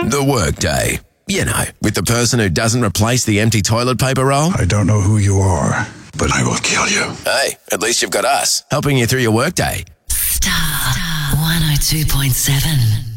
The Workday. You know, with the person who doesn't replace the empty toilet paper roll. I don't know who you are, but I will kill you. Hey, at least you've got us, helping you through your workday. Star 102.7.